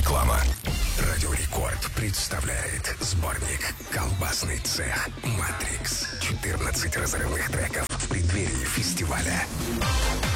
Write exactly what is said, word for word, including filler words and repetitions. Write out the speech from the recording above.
Реклама. Радио Рекорд представляет сборник «Колбасный цех Матрикс». четырнадцать разрывных треков в преддверии фестиваля.